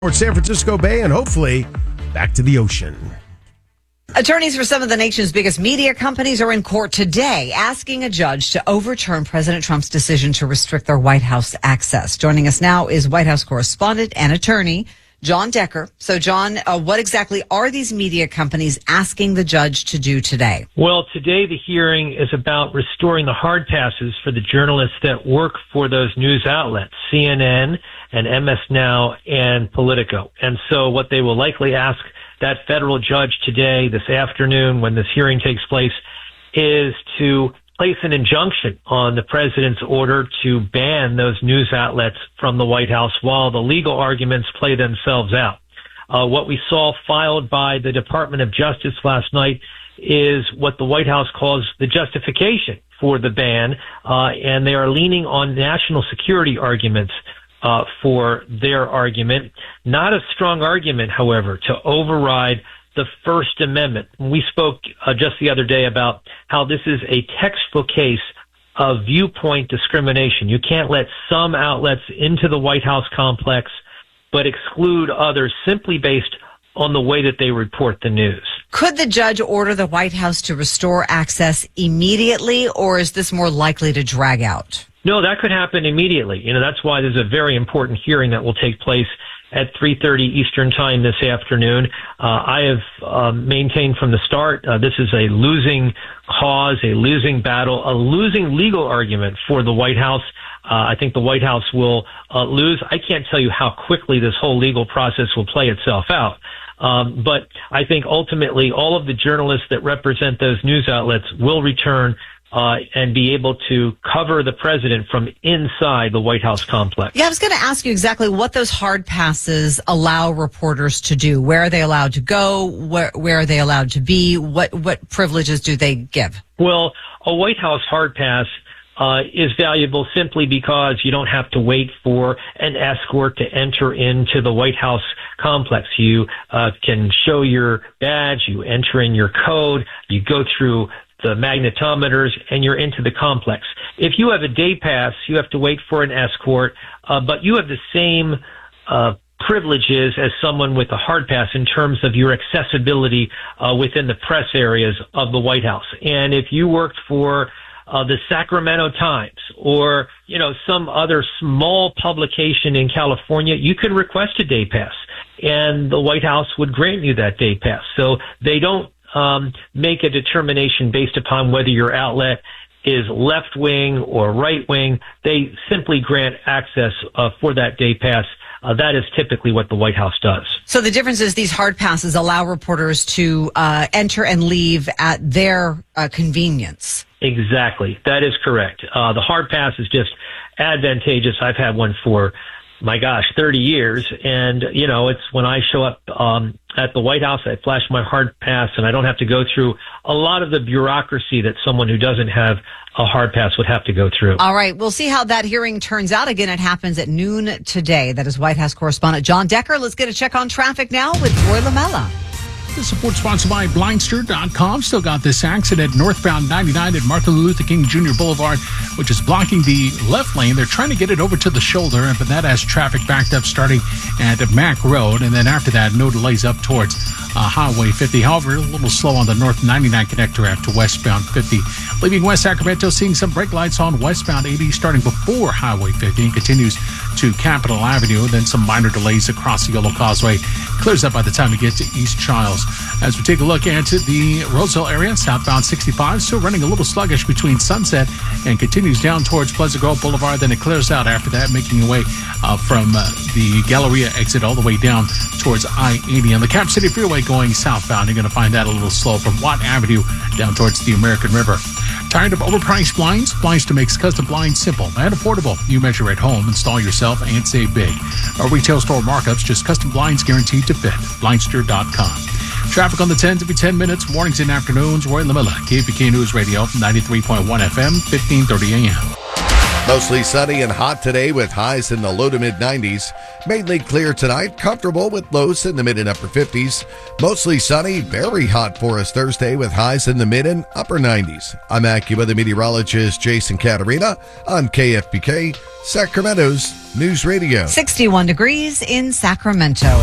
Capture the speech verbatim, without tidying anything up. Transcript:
Towards San Francisco Bay and hopefully back to the ocean. Attorneys for some of the nation's biggest media companies are in court today asking a judge to overturn President Trump's decision to restrict their White House access. Joining us now is White House correspondent and attorney Jon Decker. So, Jon, uh, what exactly are these media companies asking the judge to do today? Well, today the hearing is about restoring the hard passes for the journalists that work for those news outlets, C N N and M S Now and Politico. And so what they will likely ask that federal judge today, this afternoon, when this hearing takes place, is to place an injunction on the president's order to ban those news outlets from the White House while the legal arguments play themselves out. Uh, what we saw filed by the Department of Justice last night is what the White House calls the justification for the ban, uh, and they are leaning on national security arguments uh, for their argument. Not a strong argument, however, to override the First Amendment. We spoke uh, just the other day about how this is a textbook case of viewpoint discrimination. You can't let some outlets into the White House complex, but exclude others simply based on the way that they report the news. Could the judge order the White House to restore access immediately, or is this more likely to drag out? No, that could happen immediately. You know, that's why there's a very important hearing that will take place at three thirty Eastern Time this afternoon. Uh, I have uh, maintained from the start uh, this is a losing cause, a losing battle, a losing legal argument for the White House. Uh, I think the White House will uh, lose. I can't tell you how quickly this whole legal process will play itself out. Um, but I think ultimately all of the journalists that represent those news outlets will return Uh, and be able to cover the president from inside the White House complex. Yeah, I was going to ask you exactly what those hard passes allow reporters to do. Where are they allowed to go? Where, where are they allowed to be? What what privileges do they give? Well, a White House hard pass uh, is valuable simply because you don't have to wait for an escort to enter into the White House complex. You uh, can show your badge, you enter in your code, you go through the magnetometers, and you're into the complex. If you have a day pass, you have to wait for an escort, uh, but you have the same uh, privileges as someone with a hard pass in terms of your accessibility uh, within the press areas of the White House. And if you worked for uh, the Sacramento Times or, you know, some other small publication in California, you could request a day pass, and the White House would grant you that day pass. So they don't Um, make a determination based upon whether your outlet is left wing or right wing. They simply grant access uh, for that day pass. Uh, that is typically what the White House does. So the difference is these hard passes allow reporters to uh, enter and leave at their uh, convenience. Exactly. That is correct. Uh, the hard pass is just advantageous. I've had one for, my gosh, thirty years. And, you know, it's when I show up um, at the White House, I flash my hard pass, and I don't have to go through a lot of the bureaucracy that someone who doesn't have a hard pass would have to go through. All right. We'll see how that hearing turns out. Again, it happens at noon today. That is White House correspondent Jon Decker. Let's get a check on traffic now with Roy Lamella. The support sponsored by Blindster dot com. Still got this accident northbound ninety-nine at Martin Luther King Junior Boulevard, which is blocking the left lane. They're trying to get it over to the shoulder, but that has traffic backed up starting at Mack Road. And then after that, no delays up towards uh, Highway fifty. However, a little slow on the North ninety-nine connector after westbound fifty. Leaving West Sacramento, seeing some brake lights on westbound eighty starting before Highway fifty and continues to Capitol Avenue. Then some minor delays across the Yellow Causeway. Clears up by the time you get to East Charles. As we take a look at the Roseville area, southbound sixty-five, still running a little sluggish between Sunset and continues down towards Pleasant Grove Boulevard. Then it clears out after that, making your way uh, from uh, the Galleria exit all the way down towards I eighty. On the Cap City Freeway going southbound, you're going to find that a little slow from Watt Avenue down towards the American River. Tired of overpriced blinds? Blinds makes custom blinds simple and affordable. You measure at home, install yourself, and save big. Our retail store markups, just custom blinds guaranteed to fit. Blindster dot com. Traffic on the tens every ten minutes, mornings and afternoons. Roy Lamella, K P K News Radio, ninety-three point one F M, fifteen thirty A M. Mostly sunny and hot today with highs in the low to mid nineties. Mainly clear tonight, comfortable with lows in the mid and upper fifties. Mostly sunny, very hot for us Thursday with highs in the mid and upper nineties. I'm AccuWeather meteorologist Jason Caterina on K F B K, Sacramento's News Radio. sixty-one degrees in Sacramento.